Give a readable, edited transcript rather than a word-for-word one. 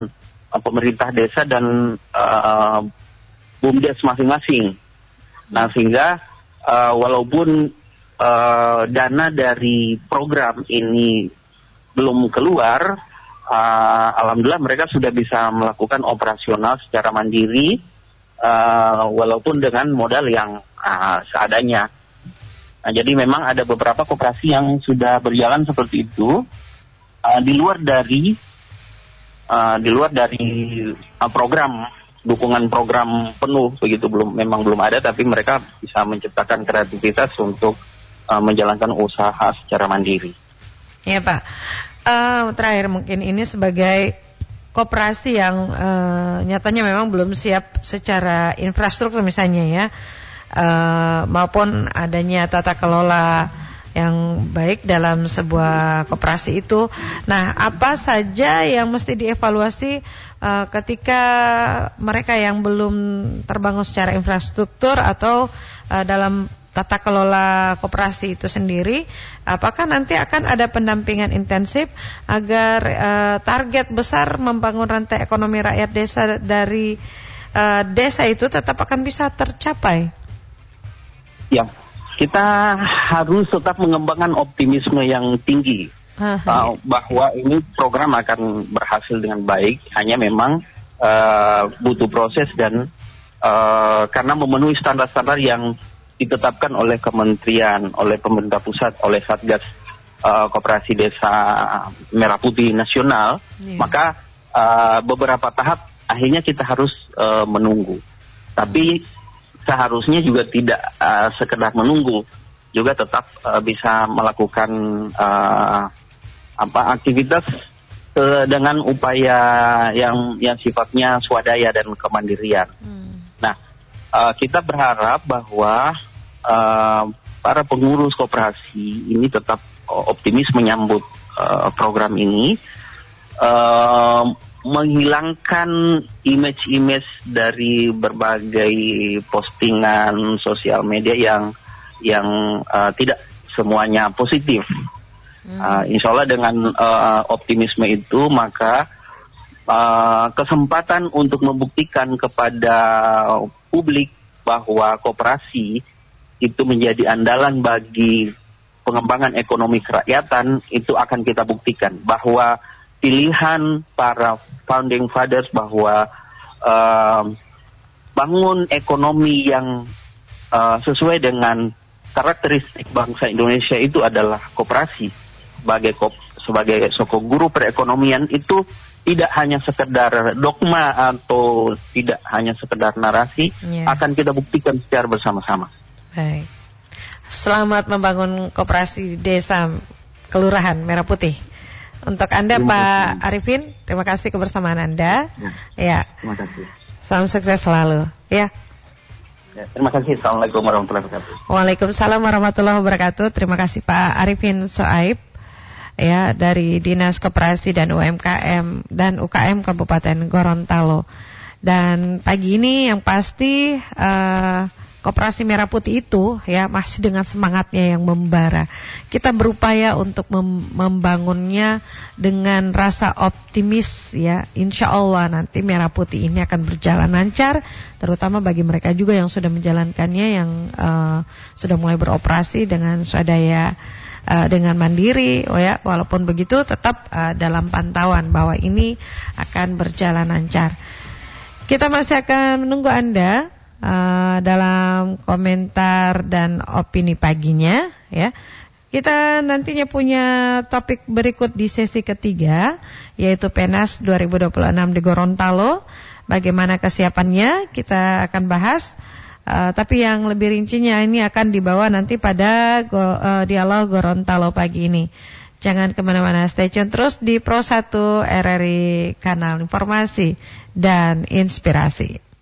pemerintah desa dan BUMDes masing-masing. Nah, sehingga walaupun dana dari program ini belum keluar, alhamdulillah mereka sudah bisa melakukan operasional secara mandiri, walaupun dengan modal yang seadanya. Nah, jadi memang ada beberapa koperasi yang sudah berjalan seperti itu, di luar dari program, dukungan program penuh begitu, memang belum ada, tapi mereka bisa menciptakan kreativitas untuk menjalankan usaha secara mandiri. Ya Pak, terakhir mungkin ini sebagai koperasi yang nyatanya memang belum siap secara infrastruktur misalnya ya, maupun adanya tata kelola yang baik dalam sebuah koperasi itu. Nah, apa saja yang mesti dievaluasi ketika mereka yang belum terbangun secara infrastruktur atau dalam tata kelola koperasi itu sendiri, apakah nanti akan ada pendampingan intensif agar target besar membangun rantai ekonomi rakyat desa dari desa itu tetap akan bisa tercapai? Ya, kita harus tetap mengembangkan optimisme yang tinggi bahwa ini program akan berhasil dengan baik. Hanya memang butuh proses dan karena memenuhi standar-standar yang ditetapkan oleh kementerian, oleh pemerintah pusat, oleh Satgas Koperasi Desa Merah Putih Nasional, maka beberapa tahap akhirnya kita harus menunggu. Tapi seharusnya juga tidak sekedar menunggu, juga tetap bisa melakukan aktivitas dengan upaya yang sifatnya swadaya dan kemandirian. Nah, kita berharap bahwa para pengurus koperasi ini tetap optimis menyambut program ini, menghilangkan image-image dari berbagai postingan sosial media yang tidak semuanya positif. Insya Allah dengan optimisme itu, maka kesempatan untuk membuktikan kepada publik bahwa koperasi itu menjadi andalan bagi pengembangan ekonomi kerakyatan itu akan kita buktikan, bahwa pilihan para founding fathers bahwa bangun ekonomi yang sesuai dengan karakteristik bangsa Indonesia itu adalah koperasi. Sebagai sosok guru perekonomian itu tidak hanya sekedar dogma atau tidak hanya sekedar narasi, akan kita buktikan secara bersama-sama. Baik. Selamat membangun koperasi desa Kelurahan Merah Putih. Untuk Anda Pak Arifin, terima kasih kebersamaan Anda. Ya. Terima kasih. Salam sukses selalu. Ya. Terima kasih. Assalamualaikum warahmatullahi wabarakatuh. Waalaikumsalam warahmatullahi wabarakatuh. Terima kasih Pak Arifin Soaib, ya, dari Dinas Koperasi dan UMKM dan UKM Kabupaten Gorontalo. Dan pagi ini yang pasti Koperasi Merah Putih itu ya masih dengan semangatnya yang membara. Kita berupaya untuk membangunnya dengan rasa optimis ya. Insya Allah nanti Merah Putih ini akan berjalan lancar, terutama bagi mereka juga yang sudah menjalankannya, yang sudah mulai beroperasi dengan swadaya, dengan mandiri. Walaupun begitu tetap dalam pantauan bahwa ini akan berjalan lancar. Kita masih akan menunggu Anda dalam komentar dan opini paginya ya. Kita nantinya punya topik berikut di sesi ketiga, yaitu PENAS 2026 di Gorontalo. Bagaimana kesiapannya kita akan bahas, tapi yang lebih rincinya ini akan dibawa nanti pada dialog Gorontalo pagi ini. Jangan kemana-mana, stay tune terus di Pro 1 RRI, kanal informasi dan inspirasi.